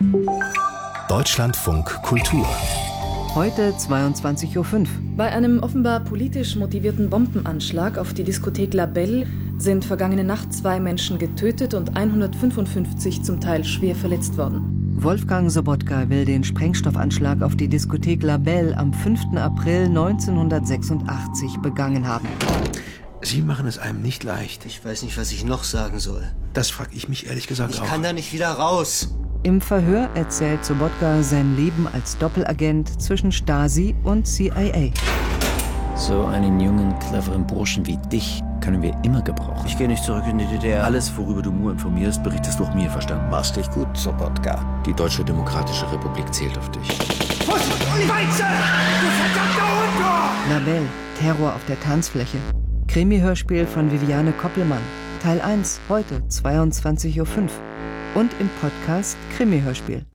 Deutschlandfunk Kultur. Heute 22.05 Uhr. Bei einem offenbar politisch motivierten Bombenanschlag auf die Diskothek La Belle sind vergangene Nacht 2 Menschen getötet und 155 zum Teil schwer verletzt worden. Wolfgang Sobotka will den Sprengstoffanschlag auf die Diskothek La Belle am 5. April 1986 begangen haben. Sie machen es einem nicht leicht. Ich weiß nicht, was ich noch sagen soll. Das frage ich mich ehrlich gesagt auch. Ich kann da nicht wieder raus. Im Verhör erzählt Sobotka sein Leben als Doppelagent zwischen Stasi und CIA. So einen jungen, cleveren Burschen wie dich können wir immer gebrauchen. Ich gehe nicht zurück in die DDR. Alles, worüber du Moore informierst, berichtest du auch mir, verstanden? Machst dich gut, Sobotka. Die Deutsche Demokratische Republik zählt auf dich. Weizen! Du verdammter Hund! La Belle, Terror auf der Tanzfläche. Krimi-Hörspiel von Viviane Koppelmann. Teil 1, heute 22.05 Uhr. Und im Podcast Krimi-Hörspiel.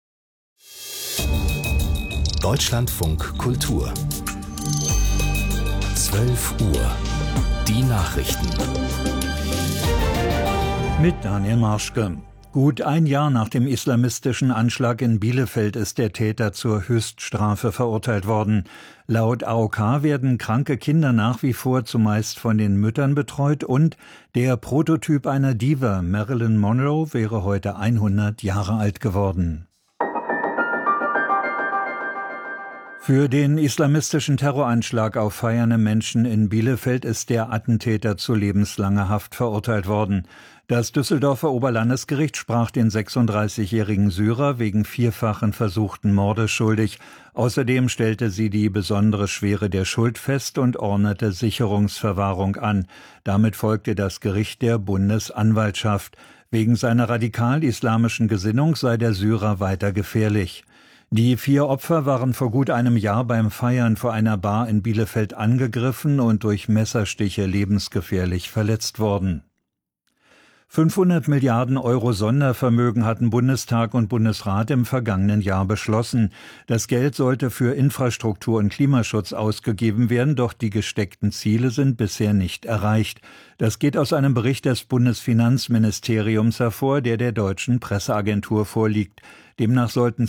Deutschlandfunk Kultur. 12 Uhr. Die Nachrichten. Mit Daniel Marschke. Gut ein Jahr nach dem islamistischen Anschlag in Bielefeld ist der Täter zur Höchststrafe verurteilt worden. Laut AOK werden kranke Kinder nach wie vor zumeist von den Müttern betreut und der Prototyp einer Diva, Marilyn Monroe, wäre heute 100 Jahre alt geworden. Für den islamistischen Terroranschlag auf feiernde Menschen in Bielefeld ist der Attentäter zu lebenslanger Haft verurteilt worden. Das Düsseldorfer Oberlandesgericht sprach den 36-jährigen Syrer wegen 4-fachen versuchten Mordes schuldig. Außerdem stellte sie die besondere Schwere der Schuld fest und ordnete Sicherungsverwahrung an. Damit folgte das Gericht der Bundesanwaltschaft. Wegen seiner radikal-islamischen Gesinnung sei der Syrer weiter gefährlich. Die 4 Opfer waren vor gut einem Jahr beim Feiern vor einer Bar in Bielefeld angegriffen und durch Messerstiche lebensgefährlich verletzt worden. 500 Milliarden Euro Sondervermögen hatten Bundestag und Bundesrat im vergangenen Jahr beschlossen. Das Geld sollte für Infrastruktur und Klimaschutz ausgegeben werden, doch die gesteckten Ziele sind bisher nicht erreicht. Das geht aus einem Bericht des Bundesfinanzministeriums hervor, der Deutschen Presseagentur vorliegt. Demnach sollten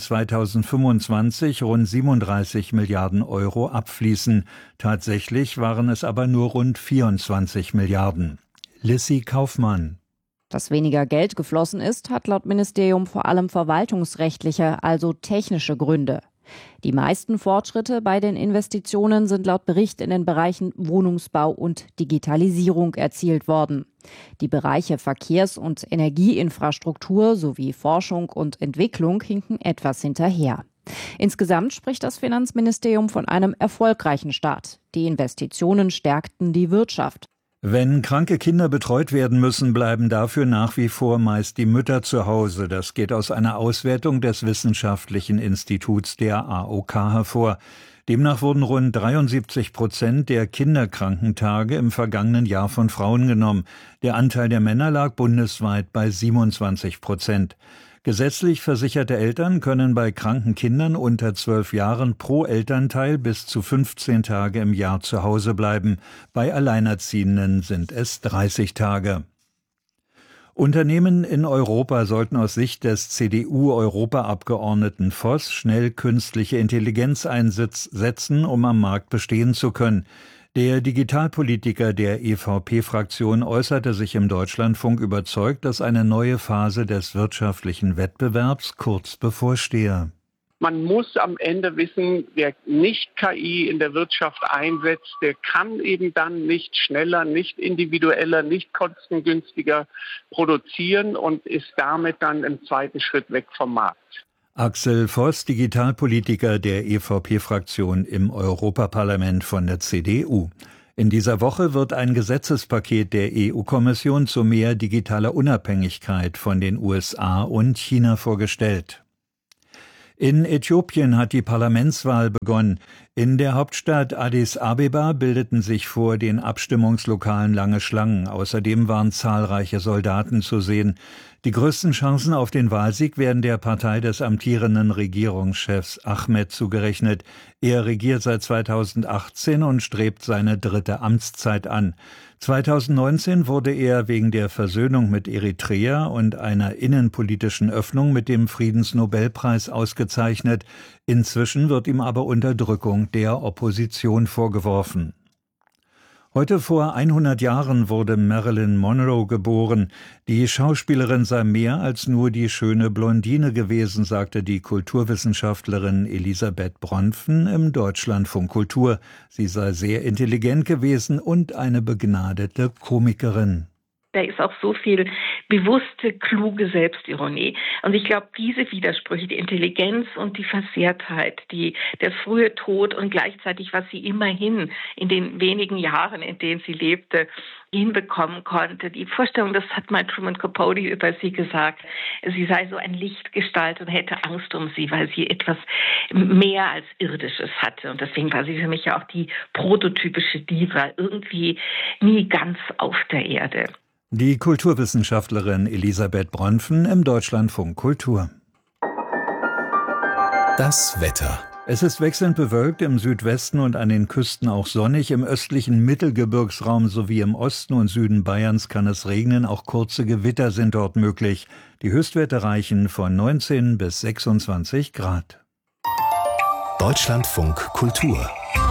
2025 rund 37 Milliarden Euro abfließen. Tatsächlich waren es aber nur rund 24 Milliarden. Lissy Kaufmann. Dass weniger Geld geflossen ist, hat laut Ministerium vor allem verwaltungsrechtliche, also technische Gründe. Die meisten Fortschritte bei den Investitionen sind laut Bericht in den Bereichen Wohnungsbau und Digitalisierung erzielt worden. Die Bereiche Verkehrs- und Energieinfrastruktur sowie Forschung und Entwicklung hinken etwas hinterher. Insgesamt spricht das Finanzministerium von einem erfolgreichen Start. Die Investitionen stärkten die Wirtschaft. Wenn kranke Kinder betreut werden müssen, bleiben dafür nach wie vor meist die Mütter zu Hause. Das geht aus einer Auswertung des Wissenschaftlichen Instituts der AOK hervor. Demnach wurden rund 73% der Kinderkrankentage im vergangenen Jahr von Frauen genommen. Der Anteil der Männer lag bundesweit bei 27%. Gesetzlich versicherte Eltern können bei kranken Kindern unter 12 Jahren pro Elternteil bis zu 15 Tage im Jahr zu Hause bleiben. Bei Alleinerziehenden sind es 30 Tage. Unternehmen in Europa sollten aus Sicht des CDU-Europaabgeordneten Voss schnell künstliche Intelligenz einsetzen, um am Markt bestehen zu können. Der Digitalpolitiker der EVP-Fraktion äußerte sich im Deutschlandfunk überzeugt, dass eine neue Phase des wirtschaftlichen Wettbewerbs kurz bevorstehe. Man muss am Ende wissen, wer nicht KI in der Wirtschaft einsetzt, der kann eben dann nicht schneller, nicht individueller, nicht kostengünstiger produzieren und ist damit dann im zweiten Schritt weg vom Markt. Axel Voss, Digitalpolitiker der EVP-Fraktion im Europaparlament von der CDU. In dieser Woche wird ein Gesetzespaket der EU-Kommission zu mehr digitaler Unabhängigkeit von den USA und China vorgestellt. In Äthiopien hat die Parlamentswahl begonnen. In der Hauptstadt Addis Abeba bildeten sich vor den Abstimmungslokalen lange Schlangen. Außerdem waren zahlreiche Soldaten zu sehen. Die größten Chancen auf den Wahlsieg werden der Partei des amtierenden Regierungschefs Ahmed zugerechnet. Er regiert seit 2018 und strebt seine 3. Amtszeit an. 2019 wurde er wegen der Versöhnung mit Eritrea und einer innenpolitischen Öffnung mit dem Friedensnobelpreis ausgezeichnet. Inzwischen wird ihm aber Unterdrückung der Opposition vorgeworfen. Heute vor 100 Jahren wurde Marilyn Monroe geboren. Die Schauspielerin sei mehr als nur die schöne Blondine gewesen, sagte die Kulturwissenschaftlerin Elisabeth Bronfen im Deutschlandfunk Kultur. Sie sei sehr intelligent gewesen und eine begnadete Komikerin. Da ist auch so viel bewusste, kluge Selbstironie. Und ich glaube, diese Widersprüche, die Intelligenz und die Versehrtheit, der frühe Tod und gleichzeitig, was sie immerhin in den wenigen Jahren, in denen sie lebte, hinbekommen konnte. Die Vorstellung, das hat mal Truman Capote über sie gesagt, sie sei so ein Lichtgestalt und hätte Angst um sie, weil sie etwas mehr als Irdisches hatte. Und deswegen war sie für mich ja auch die prototypische Diva, irgendwie nie ganz auf der Erde. Die Kulturwissenschaftlerin Elisabeth Bronfen im Deutschlandfunk Kultur. Das Wetter. Es ist wechselnd bewölkt, im Südwesten und an den Küsten auch sonnig. Im östlichen Mittelgebirgsraum sowie im Osten und Süden Bayerns kann es regnen. Auch kurze Gewitter sind dort möglich. Die Höchstwerte reichen von 19 bis 26 Grad. Deutschlandfunk Kultur.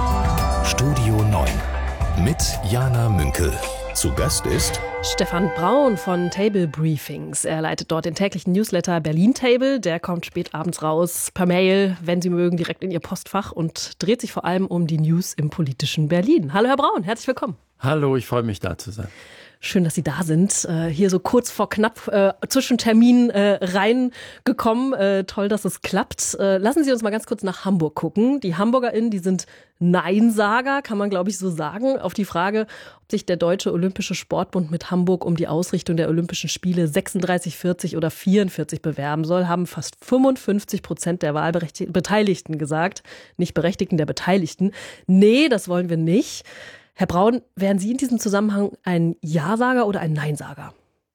Studio 9 mit Jana Münkel. Zu Gast ist Stefan Braun von Table Briefings. Er leitet dort den täglichen Newsletter Berlin Table. Der kommt spät abends raus, per Mail, wenn Sie mögen, direkt in Ihr Postfach und dreht sich vor allem um die News im politischen Berlin. Hallo Herr Braun, herzlich willkommen. Hallo, ich freue mich, da zu sein. Schön, dass Sie da sind. Hier so kurz vor knapp zwischen Terminen reingekommen. Toll, dass es klappt. Lassen Sie uns mal ganz kurz nach Hamburg gucken. Die HamburgerInnen, die sind Neinsager, kann man glaube ich so sagen, auf die Frage, ob sich der Deutsche Olympische Sportbund mit Hamburg um die Ausrichtung der Olympischen Spiele 36, 40 oder 44 bewerben soll, haben fast 55% der Wahlbeteiligten gesagt. Nicht Berechtigten, der Beteiligten. Nee, das wollen wir nicht. Herr Braun, wären Sie in diesem Zusammenhang ein Ja-Sager oder ein Nein-Sager?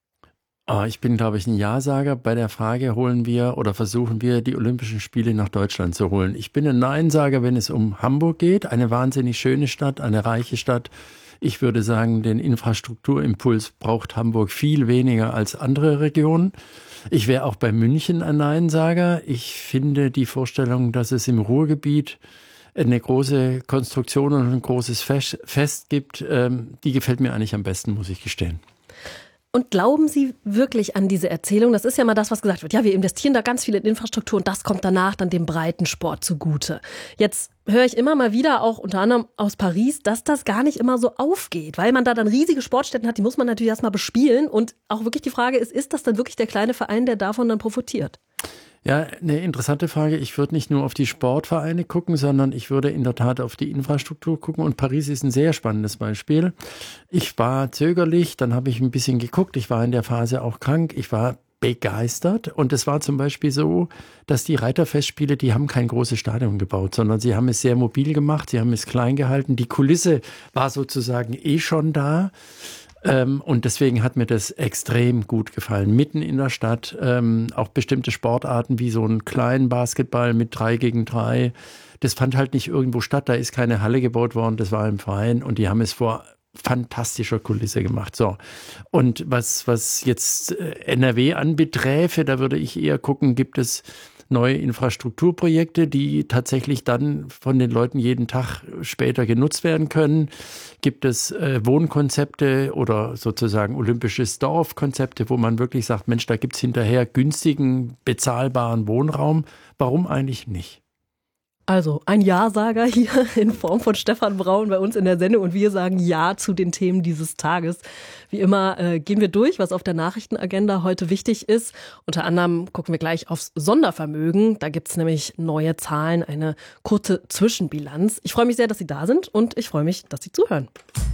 Ich bin, glaube ich, ein Ja-Sager. Bei der Frage versuchen wir, die Olympischen Spiele nach Deutschland zu holen. Ich bin ein Nein-Sager, wenn es um Hamburg geht. Eine wahnsinnig schöne Stadt, eine reiche Stadt. Ich würde sagen, den Infrastrukturimpuls braucht Hamburg viel weniger als andere Regionen. Ich wäre auch bei München ein Nein-Sager. Ich finde die Vorstellung, dass es im Ruhrgebiet eine große Konstruktion und ein großes Fest gibt, die gefällt mir eigentlich am besten, muss ich gestehen. Und glauben Sie wirklich an diese Erzählung? Das ist ja mal das, was gesagt wird. Ja, wir investieren da ganz viel in Infrastruktur und das kommt danach dann dem Breitensport zugute. Jetzt höre ich immer mal wieder, auch unter anderem aus Paris, dass das gar nicht immer so aufgeht, weil man da dann riesige Sportstätten hat, die muss man natürlich erstmal bespielen. Und auch wirklich die Frage ist das dann wirklich der kleine Verein, der davon dann profitiert? Ja, eine interessante Frage. Ich würde nicht nur auf die Sportvereine gucken, sondern ich würde in der Tat auf die Infrastruktur gucken. Und Paris ist ein sehr spannendes Beispiel. Ich war zögerlich, dann habe ich ein bisschen geguckt. Ich war in der Phase auch krank. Ich war begeistert. Und es war zum Beispiel so, dass die Reiterfestspiele, die haben kein großes Stadion gebaut, sondern sie haben es sehr mobil gemacht. Sie haben es klein gehalten. Die Kulisse war sozusagen schon da. Und deswegen hat mir das extrem gut gefallen. Mitten in der Stadt, auch bestimmte Sportarten wie so einen kleinen Basketball mit 3 gegen 3. Das fand halt nicht irgendwo statt. Da ist keine Halle gebaut worden, das war im Verein und die haben es vor fantastischer Kulisse gemacht. So. Und was jetzt NRW anbeträfe, da würde ich eher gucken, gibt es neue Infrastrukturprojekte, die tatsächlich dann von den Leuten jeden Tag später genutzt werden können? Gibt es Wohnkonzepte oder sozusagen olympisches Dorfkonzepte, wo man wirklich sagt, Mensch, da gibt es hinterher günstigen, bezahlbaren Wohnraum? Warum eigentlich nicht? Also ein Ja-Sager hier in Form von Stefan Braun bei uns in der Sendung und wir sagen Ja zu den Themen dieses Tages. Wie immer gehen wir durch, was auf der Nachrichtenagenda heute wichtig ist. Unter anderem gucken wir gleich aufs Sondervermögen. Da gibt's nämlich neue Zahlen, eine kurze Zwischenbilanz. Ich freue mich sehr, dass Sie da sind und ich freue mich, dass Sie zuhören.